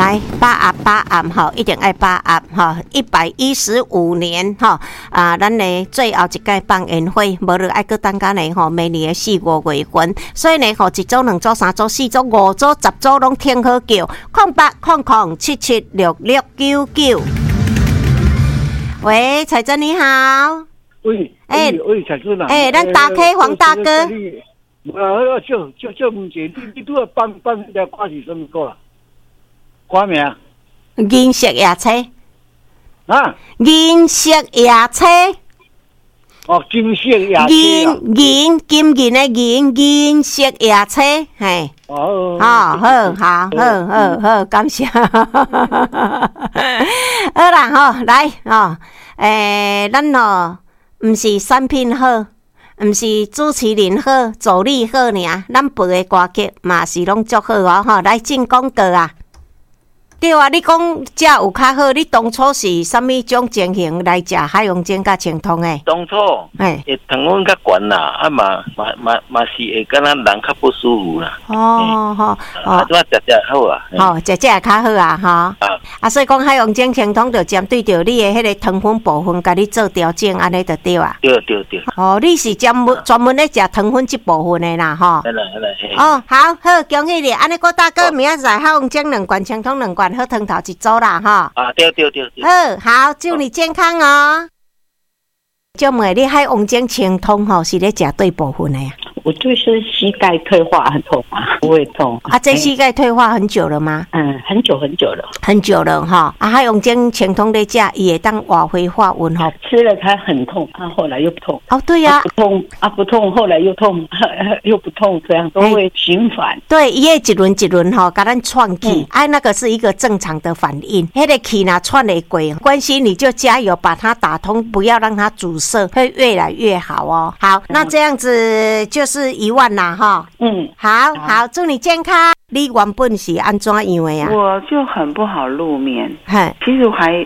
来把握吼，一定爱把握吼！115年吼咱的最后一届放烟火，无就爱搁等甲呢吼，明年的4、5月份。所以呢吼，一组、2组、3组、4组、5组、10组拢听好叫0800776699。喂，彩珍你好。 喂，彩珍啊。 咱大 K 黄大哥。 就问者，你拄要放迄条歌是什么歌啊？歌名？ 银色夜车。 啊？ 银色夜车。 哦，金色夜车。 金银的银色夜车，嘿。 哦。 好，感谢。好啦，吼，来吼，咱吼，毋是产品好。毋是主持人好，助理好尔，咱背的歌曲嘛是拢足好哦吼。来进广告啊！对啊，你讲这有较好，你当初是啥物种情形来食海洋煎甲清汤诶？ 当初会糖分较悬啦，嘛是会敢若人较不舒服啦。 哦， 怎食好啊？ 食较好啊，吼。所以讲海洋煎清汤就针对着你的迄个糖分部分，甲你做调整，安尼就对啊。 对。 你是专门咧食糖分这部分的啦，吼。好，恭喜你！安尼郭大哥，明仔载海洋煎2罐，清汤2罐。喝汤头一组啦，哈！ 对。 好，祝你健康哦。就问你海王精清汤吼，是咧食对部分的呀？ 我就是膝盖退化很痛啊，不会痛啊。这膝盖退化很久了吗？ 很久了。 很久了哈。海王精清汤咧食，伊会当活血化温吼。 吃了它很痛，后来又不痛。 哦，对呀。 不痛，后来又痛，又不痛，这样都会循环。 对，伊会一轮一轮吼，甲咱串气。那个是一个正常的反应。迄个气若串得过，关系你就加油把它打通，不要让它阻塞，会越来越好哦。好，那这样子就是1万啦哈。好，祝你健康。你原本是安怎样的呀？ 我就很不好入眠。其实我才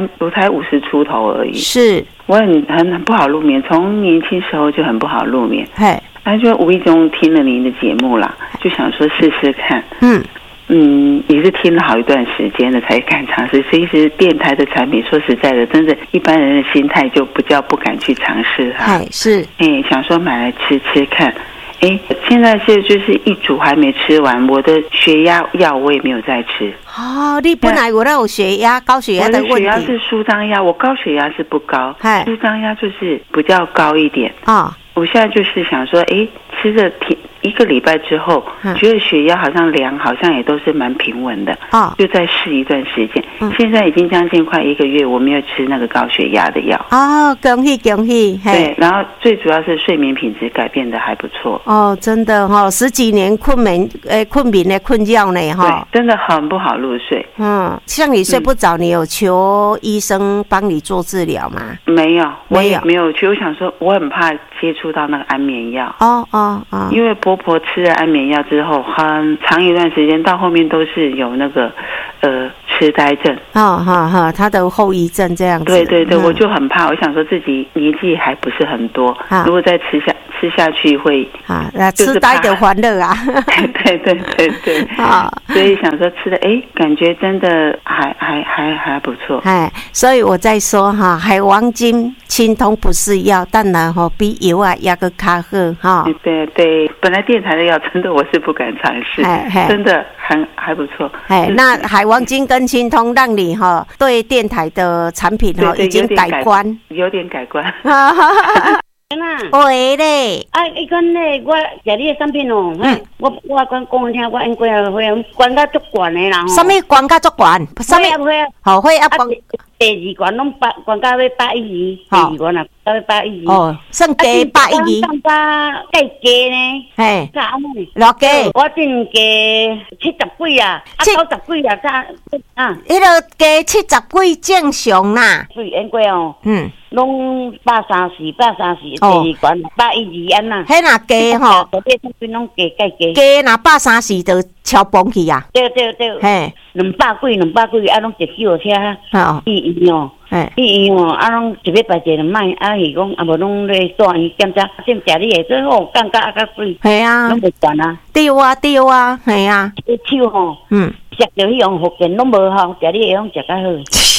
50出头而已。是，我很不好入眠，从年轻时候就很不好入眠。然后就无意中听了您的节目啦，就想说试试看。也是听了好一段时间了才敢尝试。其实电台的产品，说实在的，真的一般人的心态就比较不敢去尝试哈。想说买来吃吃看。现在就是一组还没吃完，我的血压药我也没有再吃。 你本来有血压、高血压的问题。 我的血压是舒张压，我高血压是不高，舒张压就是比较高一点。我现在就是想说，吃了1个礼拜之后，觉得血压好像好像也都是蛮平稳的。就再试一段时间。现在已经将近快1个月，我没有吃那个高血压的药。 恭喜！ 对，然后最主要是睡眠品质改变的还不错。 真的10几年困眠的困扰呢对，真的很不好入睡。 像你睡不着，你有求医生帮你做治疗吗？ 没有。其实我想说，我很怕接触到那个安眠药。因为婆婆吃了安眠药之后，很长一段时间到后面都是有那个痴呆症。 他的后遗症这样子。 对，我就很怕，我想说自己年纪还不是很多，如果再吃下去会痴呆的欢乐啊。 对。所以想说吃的，感觉真的还不错。 所以我在说海王精清汤不是药，但然比药啊也个较好对，本来电台的药真的我是不敢尝试，真的还不错。 那海王精跟清汤让你对电台的产品已经改观， 有点改观。 喂咧， 伊讲咧，我食你的产品哦，我讲听，我应该关甲足悬的啦。 什么关甲足悬？什么？血压关。 第2关拢关到要112，第2关啊，到112。 算加112。 上加呢？加安尼？ 偌加？ 我真加70几啊，90几啊， 迄个加70几正常啦。 对，应该哦。拢130，第2关112安呐。 迄若加吼， 这产品拢加。 加若130就超崩去啊。 对。200几，拢一救车。医院拢一礼拜1摆，是讲无拢咧住院检查，先食你的最好，感觉较水。拢袂悬啊。 对啊，系啊。 手食着迄种福建拢无吼，食你会用食较好。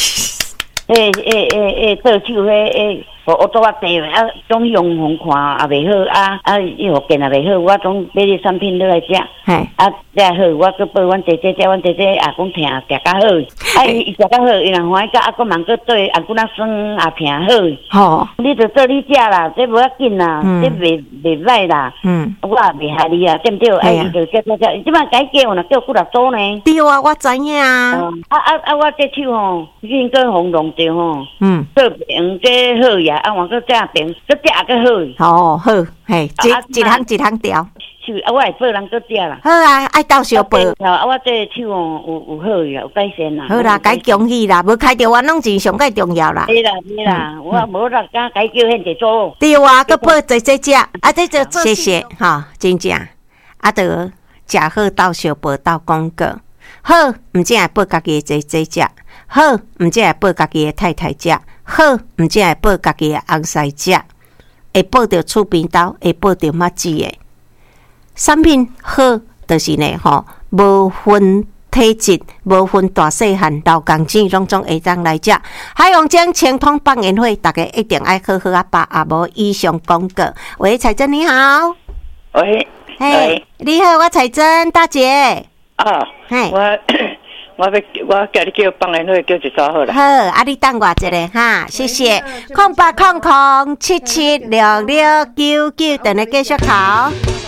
倒手我做啊地啊，种用红看也袂好伊福建也袂好，我总买啲产品落来食。再好，我去报阮姐姐，阮姐姐也讲听食较好。伊食较好，伊若欢喜甲还忙去对啊，骨仔酸也听好。你着做你食啦，这无要紧啦，这袂歹啦。我也袂害你啊，对不对？伊着食，即摆改叫若叫骨仔酥呢？ 对啊，我知影啊。 我这手吼，应该红弄着吼。做平这好呀，我搁这平，搁这也搁好。好，嘿，一项调。 我会报人搁食啦。 好啊，爱到小报。 我这手有好呀，有改善啦。 好啦，该恭喜啦，无开着冤枉钱上介重要啦。 对啦，我无啦，敢该叫现在做。 对啊，搁报姐姐食，这就谢谢哈，真正着食好到小报到广告。好，毋只会报家己的姐姐食，好，毋只会报家己的太太食，好，毋只会报家己的翁婿食，会报着厝边兜，会报着麻子的产品好，就是呢吼，无分体质，无分大细汉，老公子拢会当来食。海洋江清通放宴会，大家一定爱好好啊把啊无以上广告。喂，彩珍你好。 喂， 你好，我彩珍大姐。 我叫你叫放宴会叫一撮好啦。 好，你等我一下哈，谢谢。0800776699，等你继续考。